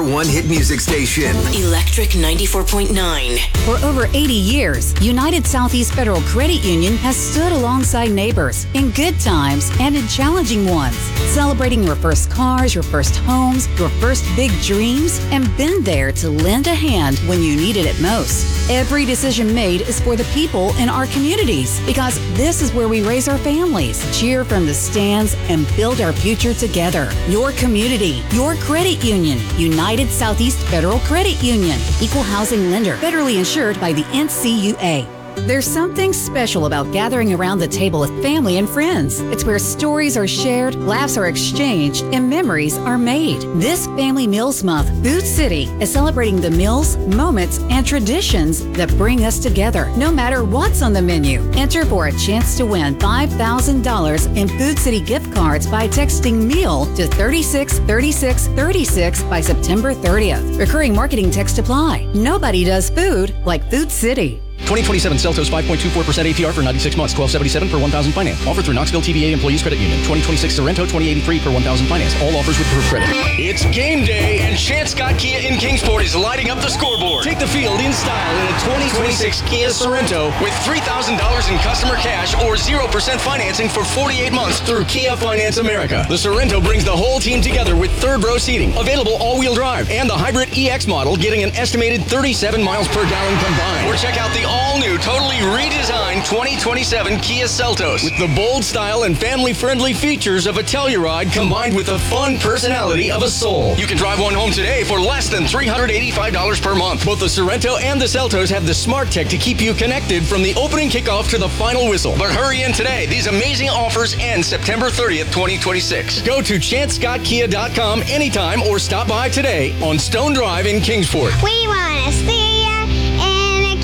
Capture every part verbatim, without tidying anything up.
one hit music station. Electric ninety-four point nine. For over eighty years, United Southeast Federal Credit Union has stood alongside neighbors in good times and in challenging ones, celebrating your first cars, your first homes, your first big dreams, and been there to lend a hand when you needed it most. Every decision made is for the people in our communities, because this is where we raise our families, cheer from the stands, and build our future together. Your community, your credit union. United Southeast Federal Credit Union. Equal housing lender. Federally insured by the N C U A. There's something special about gathering around the table with family and friends. It's where stories are shared, laughs are exchanged, and memories are made. This Family Meals Month, Food City is celebrating the meals, moments, and traditions that bring us together, no matter what's on the menu. Enter for a chance to win five thousand dollars in Food City gift cards by texting MEAL to thirty-six thirty-six thirty-six by September thirtieth. Recurring marketing text apply. Nobody does food like Food City. twenty twenty-seven Seltos five point two four percent A P R for ninety-six months, twelve seventy-seven per one thousand finance. Offer through Knoxville T V A Employees Credit Union. twenty twenty-six Sorrento twenty eighty-three per one thousand finance. All offers with approved credit. It's game day, and Chance Scott Kia in Kingsport is lighting up the scoreboard. Take the field in style in a twenty twenty-six Kia Sorrento with three thousand dollars in customer cash or zero percent financing for forty-eight months through Kia Finance America. The Sorrento brings the whole team together with third row seating, available all-wheel drive, and the hybrid E X model getting an estimated thirty-seven miles per gallon combined. Or check out the all-new, totally redesigned twenty twenty-seven Kia Seltos with the bold style and family-friendly features of a Telluride combined with the fun personality of a Soul. You can drive one home today for less than three hundred eighty-five dollars per month. Both the Sorrento and the Seltos have the smart tech to keep you connected from the opening kickoff to the final whistle. But hurry in today. These amazing offers end September thirtieth, twenty twenty-six. Go to chance scott kia dot com anytime or stop by today on Stone Drive in Kingsport. We want to see ya in a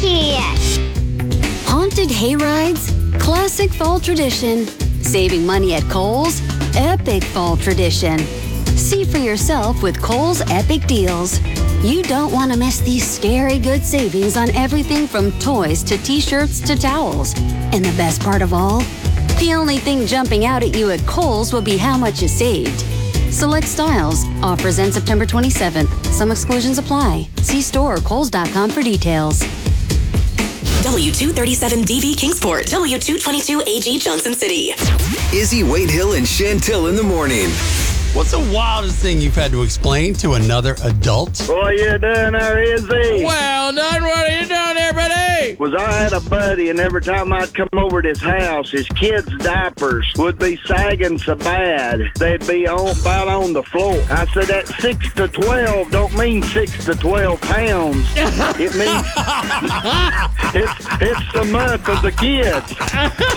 Kia. Haunted hay rides, classic fall tradition. Saving money at Kohl's, epic fall tradition. See for yourself with Kohl's Epic Deals. You don't want to miss these scary good savings on everything from toys to t-shirts to towels. And the best part of all? The only thing jumping out at you at Kohl's will be how much you saved. Select styles. Offers end September twenty-seventh. Some exclusions apply. See store or kohls dot com for details. W two thirty-seven D V Kingsport. W two twenty-two A G Johnson City. Izzy, Wade Hill, and Chantil in the morning. What's the wildest thing you've had to explain to another adult? What you doing there, Izzy? Well done. What are you doing there, buddy? Was I had a buddy, and every time I'd come over to his house, his kids' diapers would be sagging so bad they'd be on about on the floor. I said that six to twelve don't mean six to twelve pounds. It means it's it's the month of the kids.